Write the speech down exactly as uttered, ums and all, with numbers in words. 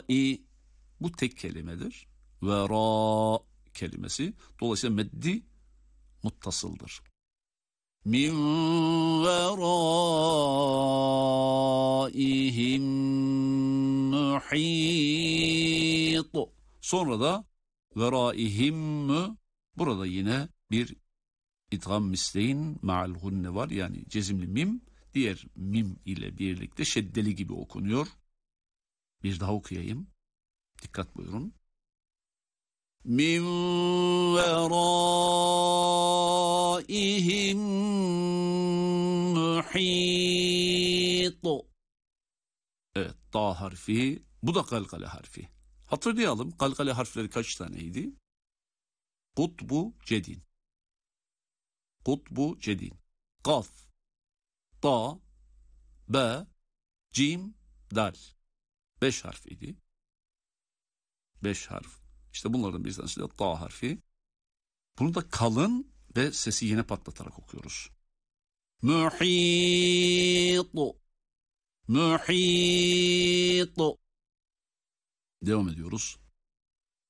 Verai, bu tek kelimedir. Vera kelimesi. Dolayısıyla meddi muttasıldır. Min veraihim muhit. Sonra da veraihim, burada yine bir idgam misleyn ma'al gunne var. Yani cezimli mim diğer mim ile birlikte şeddeli gibi okunuyor. Bir daha okuyayım. Dikkat buyurun. Min veraihim muhit. Evet, ta harfi. Bu da kalkale harfi. Hatırlayalım, kalkale harfleri kaç taneydi? Kutbu cedin. Kutbu cedin. Kaf, ta, be, cim, dal. Beş harfiydi. Beş harf. İşte bunlardan bir tanesi de ta harfi. Bunu da kalın ve sesi yine patlatarak okuyoruz. Muhitu. Muhitu. Devam ediyoruz.